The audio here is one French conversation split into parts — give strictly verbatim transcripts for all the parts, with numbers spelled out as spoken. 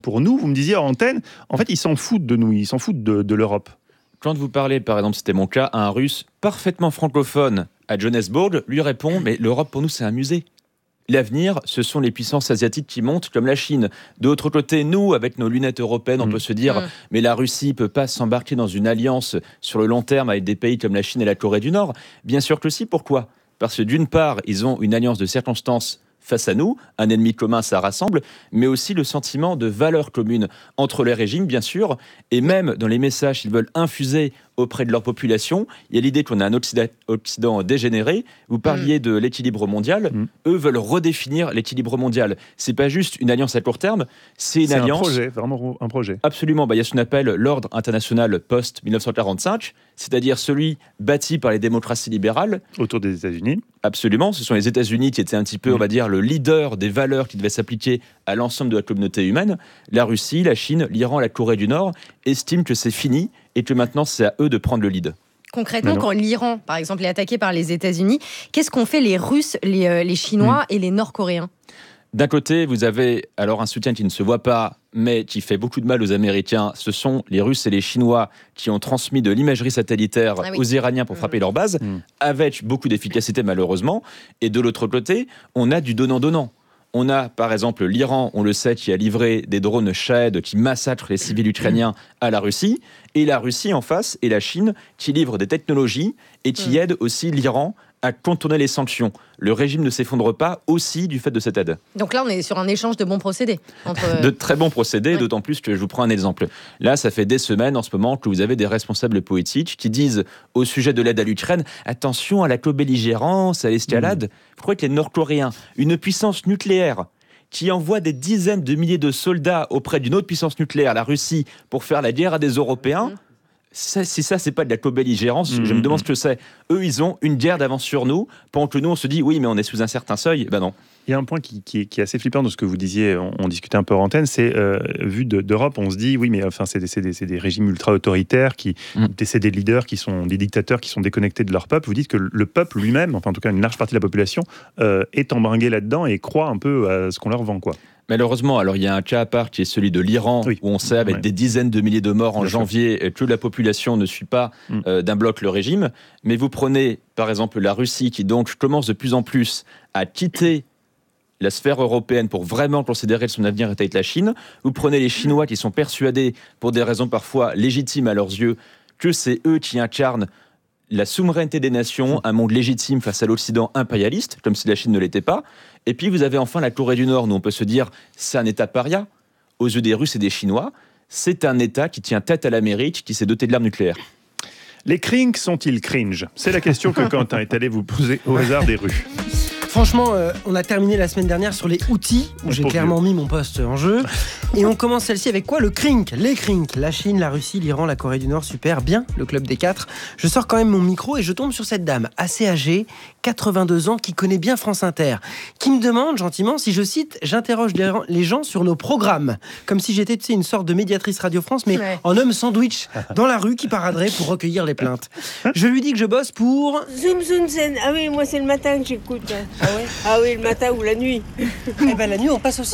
Pour nous, vous me disiez en antenne, en fait, ils s'en foutent de nous, ils s'en foutent de, de l'Europe. Quand vous parlez, par exemple, c'était mon cas, à un Russe parfaitement francophone à Johannesburg, lui répond « Mais l'Europe, pour nous, c'est un musée. L'avenir, ce sont les puissances asiatiques qui montent, comme la Chine. De l'autre côté, nous, avec nos lunettes européennes, on mmh. peut se dire mmh. « Mais la Russie ne peut pas s'embarquer dans une alliance sur le long terme avec des pays comme la Chine et la Corée du Nord. » Bien sûr que si, pourquoi ? Parce que d'une part, ils ont une alliance de circonstances face à nous, un ennemi commun, ça rassemble, mais aussi le sentiment de valeur commune entre les régimes, bien sûr, et même dans les messages qu'ils veulent infuser auprès de leur population, il y a l'idée qu'on a un Occident, Occident dégénéré. Vous parliez mmh. de l'équilibre mondial. Mmh. Eux veulent redéfinir l'équilibre mondial. C'est pas juste une alliance à court terme, c'est une c'est alliance... C'est un projet, vraiment un projet. Absolument. Bah, il y a ce qu'on appelle l'ordre international post-dix-neuf cent quarante-cinq, c'est-à-dire celui bâti par les démocraties libérales. Autour des États-Unis. Absolument. Ce sont les États-Unis qui étaient un petit peu, mmh. on va dire, le leader des valeurs qui devaient s'appliquer à l'ensemble de la communauté humaine. La Russie, la Chine, l'Iran, la Corée du Nord estiment que c'est fini et que maintenant, c'est à eux de prendre le lead. Concrètement, quand l'Iran, par exemple, est attaqué par les États-Unis, qu'est-ce qu'ont fait les Russes, les, euh, les Chinois mmh. et les Nord-Coréens ? D'un côté, vous avez alors un soutien qui ne se voit pas, mais qui fait beaucoup de mal aux Américains. Ce sont les Russes et les Chinois qui ont transmis de l'imagerie satellitaire ah oui. aux Iraniens pour frapper mmh. leur base, mmh. avec beaucoup d'efficacité malheureusement. Et de l'autre côté, on a du donnant-donnant. On a, par exemple, l'Iran, on le sait, qui a livré des drones Shahed qui massacrent les civils ukrainiens à la Russie. Et la Russie, en face, et la Chine, qui livrent des technologies et qui mmh. aident aussi l'Iran à contourner les sanctions. Le régime ne s'effondre pas aussi du fait de cette aide. Donc là, on est sur un échange de bons procédés. Entre... de très bons procédés, ouais. d'autant plus que je vous prends un exemple. Là, ça fait des semaines en ce moment que vous avez des responsables politiques qui disent au sujet de l'aide à l'Ukraine, attention à la co-belligérance, à l'escalade. Mmh. Vous croyez que les Nord-Coréens, une puissance nucléaire, qui envoie des dizaines de milliers de soldats auprès d'une autre puissance nucléaire, la Russie, pour faire la guerre à des Européens, mmh. Ça, si ça, c'est pas de la co-belligérance, mmh, je me demande ce que c'est. Eux, ils ont une guerre d'avance sur nous, pendant que nous, on se dit, oui, mais on est sous un certain seuil. Ben non. Il y a un point qui, qui, est, qui est assez flippant de ce que vous disiez, on, on discutait un peu en antenne, c'est, euh, vu de, d'Europe, on se dit, oui, mais enfin, c'est des, c'est des, c'est des régimes ultra-autoritaires, qui, mmh. c'est des leaders, qui sont des dictateurs, qui sont déconnectés de leur peuple. Vous dites que le peuple lui-même, enfin en tout cas une large partie de la population, euh, est embringué là-dedans et croit un peu à ce qu'on leur vend, quoi. Malheureusement, alors il y a un cas à part qui est celui de l'Iran, oui. où on sait avec ouais. des dizaines de milliers de morts en Bien janvier sûr. que la population ne suit pas mm. euh, d'un bloc le régime. Mais vous prenez par exemple la Russie qui donc commence de plus en plus à quitter la sphère européenne pour vraiment considérer que son avenir est avec la Chine. Vous prenez les Chinois qui sont persuadés, pour des raisons parfois légitimes à leurs yeux, que c'est eux qui incarnent la souveraineté des nations, un monde légitime face à l'Occident impérialiste, comme si la Chine ne l'était pas. Et puis vous avez enfin la Corée du Nord, où on peut se dire c'est un État paria aux yeux des Russes et des Chinois. C'est un État qui tient tête à l'Amérique, qui s'est doté de l'arme nucléaire. Les crinks sont-ils cringe ? C'est la question que Quentin est allé vous poser au hasard des rues. Franchement, euh, on a terminé la semaine dernière sur les outils, où oh, j'ai clairement Dieu. mis mon poste en jeu. Et on commence celle-ci avec quoi ? Le crink, les crinks. La Chine, la Russie, l'Iran, la Corée du Nord, super, bien, le club des quatre. Je sors quand même mon micro et je tombe sur cette dame, assez âgée, quatre-vingt-deux ans, qui connaît bien France Inter, qui me demande gentiment si, je cite, j'interroge les gens sur nos programmes. Comme si j'étais, tu sais, une sorte de médiatrice Radio France, mais ouais. en homme sandwich, dans la rue, qui paraderait pour recueillir les plaintes. Je lui dis que je bosse pour... Zoom Zoom Zen. Ah oui, moi c'est le matin que j'écoute. Ah ouais ? Ah oui, le matin ou la nuit. Eh ben la nuit, on passe aussi.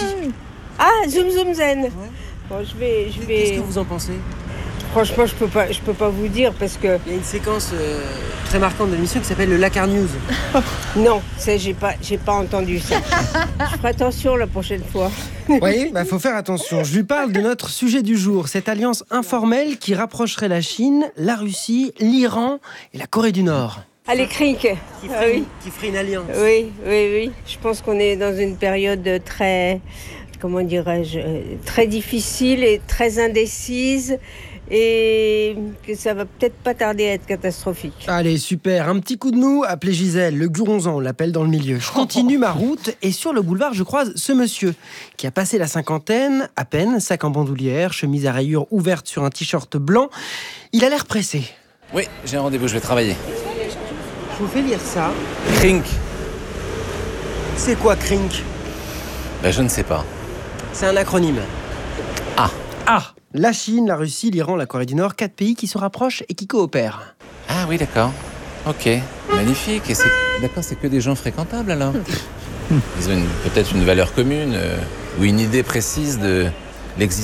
Ah, Zoom Zoom Zen. Ouais. Bon, je vais, je vais... Qu'est-ce que vous en pensez ? Franchement, je peux pas, je peux pas vous dire parce que... Il y a une séquence euh, très marquante de l'émission qui s'appelle le Lakar News. Non, ça, j'ai pas, j'ai pas entendu ça. Je ferai attention la prochaine fois. Vous voyez, bah, faut faire attention. Je lui parle de notre sujet du jour, cette alliance informelle qui rapprocherait la Chine, la Russie, l'Iran et la Corée du Nord. Allez, crink. Qui ferait, ah, oui. qui ferait une alliance. Oui, oui, oui. Je pense qu'on est dans une période très, comment dirais-je, très difficile et très indécise. Et que ça va peut-être pas tarder à être catastrophique. Allez, super. Un petit coup de mou, appelez Gisèle, le Guronzan, on l'appelle dans le milieu. Je continue ma route et sur le boulevard, je croise ce monsieur qui a passé la cinquantaine, à peine, sac en bandoulière, chemise à rayures ouverte sur un t-shirt blanc. Il a l'air pressé. Oui, j'ai un rendez-vous, je vais travailler. Je vous fais lire ça. Crink. C'est quoi, crink ? Ben, je ne sais pas. C'est un acronyme. Ah. Ah. La Chine, la Russie, l'Iran, la Corée du Nord, quatre pays qui se rapprochent et qui coopèrent. Ah oui, d'accord. Ok, magnifique. Et c'est... D'accord, c'est que des gens fréquentables alors. Ils ont une... peut-être une valeur commune euh, ou une idée précise de l'existence